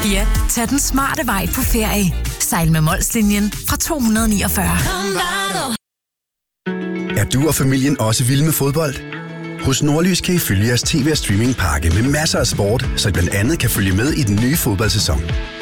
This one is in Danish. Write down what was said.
Ja, tag den smarte vej på ferie. Sejl med Molslinjen fra 249. Er du og familien også vilde med fodbold? Hos Nordlys kan I følge jeres tv- og streamingpakke med masser af sport, så I blandt andet kan følge med i den nye fodboldsæson.